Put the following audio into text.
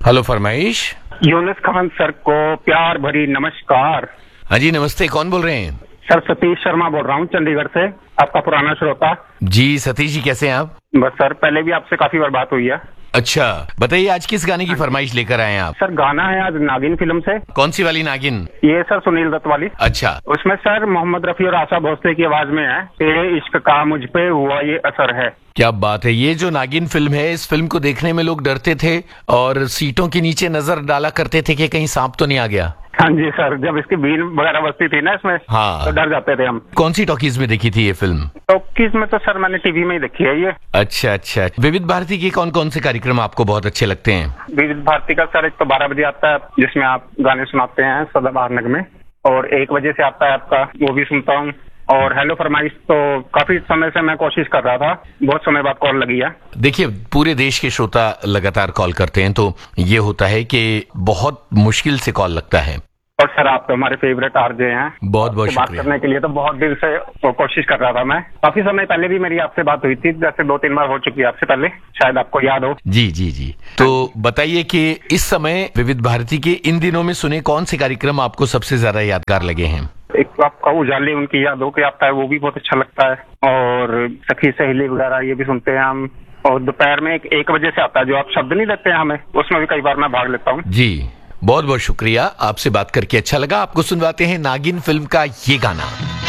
Hello फरमाइश। Yunus Khan sir को प्यार भरी नमस्कार। हाँ जी नमस्ते, कौन बोल रहे हैं? सर सतीश शर्मा बोल रहा हूँ चंडीगढ़ से, आपका पुराना श्रोता। जी सतीश जी, कैसे हैं आप? बस सर, पहले भी आपसे काफी बार बात हुई है। अच्छा, बताइए आज किस गाने की फरमाइश लेकर आए हैं आप? सर गाना है आज नागिन फिल्म से। कौन सी वाली नागिन? ये सर सुनील दत्त वाली। अच्छा। उसमें सर मोहम्मद रफी और आशा भोसले की आवाज में है, तेरे इश्क का मुझ पे हुआ ये असर है। क्या बात है। ये जो नागिन फिल्म है, इस फिल्म को देखने में लोग डरते थे और सीटों के नीचे नजर डाला करते थे कि कहीं सांप तो नहीं आ गया। हाँ जी सर, जब इसकी बीन वगैरह बजती थी ना इसमें, हाँ, तो डर जाते थे हम। कौन सी टॉकीज में देखी थी ये फिल्म? टॉकीज में तो सर मैंने टीवी में ही देखी है ये। अच्छा अच्छा। विविध भारती के कौन कौन से कार्यक्रम आपको बहुत अच्छे लगते हैं? विविध भारती का सर एक तो 12 बजे आता है जिसमें आप गाने सुनाते हैं सदाबहार नग में, और 1 बजे से आता है आपका, वो भी सुनता हूँ। और हेलो फरमाइश तो काफी समय से मैं कोशिश कर रहा था, बहुत समय बाद कॉल लगी है। देखिए, पूरे देश के श्रोता लगातार कॉल करते हैं, तो ये होता है कि बहुत मुश्किल से कॉल लगता है। और सर आप तो हमारे फेवरेट आरजे हैं, बहुत बहुत बात शुक्रिया। करने के लिए तो बहुत दिन से कोशिश कर रहा था मैं। काफी समय पहले भी मेरी आपसे बात हुई थी, जैसे 2-3 बार हो चुकी है आपसे पहले, शायद आपको याद हो। जी जी जी। तो बताइए कि इस समय विविध भारती के इन दिनों में सुने कौन से कार्यक्रम आपको सबसे ज्यादा यादगार लगे हैं? एक तो आपका उजाले उनकी यादों के आता है, वो भी बहुत अच्छा लगता है। और सखी सहेली वगैरह ये भी सुनते हैं हम। और दोपहर में 1 बजे से आता है जो आप शब्द नहीं देते हैं हमें, उसमें भी कई बार मैं भाग लेता हूँ। जी बहुत बहुत शुक्रिया, आपसे बात करके अच्छा लगा। आपको सुनवाते हैं नागिन फिल्म का ये गाना।